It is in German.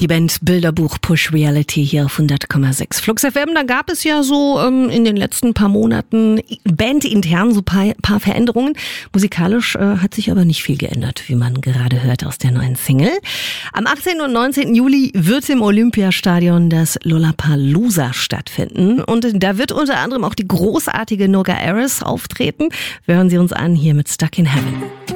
Die Band Bilderbuch Push Reality hier auf 100,6 Flux FM. Da gab es ja so in den letzten paar Monaten bandintern so paar Veränderungen. Musikalisch hat sich aber nicht viel geändert, wie man gerade hört aus der neuen Single. Am 18. und 19. Juli wird im Olympiastadion das Lollapalooza stattfinden. Und da wird unter anderem auch die großartige Noga Aris auftreten. Wir hören sie uns an hier mit Stuck in Heaven.